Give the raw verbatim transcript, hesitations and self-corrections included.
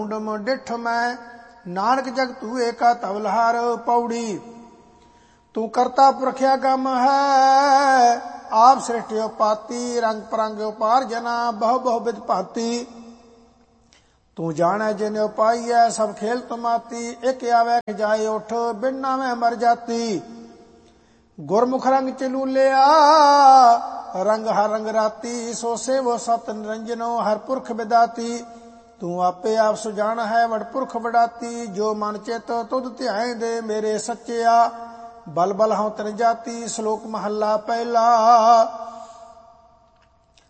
डिठ मैं नानक जग तू एका तवलहार पौड़ी। तू करता पुरखिया गम है आप सृष्टियो पाती रंग परंग उपार जना बहु बहु विध भाती। तू जाने जिन उपाई है सब खेल तुमाती एक आवे जाए उठ बिना में मर जाती। गुरमुख रंग चलू लिया रंग हर रंग राती सो से वो सत निरंजनो हर पुरख विदाती। तू आपे आप सुजान है वड पुरख वडाती जो मन चेत तुद ध्याए दे मेरे सच्चिया बल बल हूं तिर जाती। श्लोक महला पहला।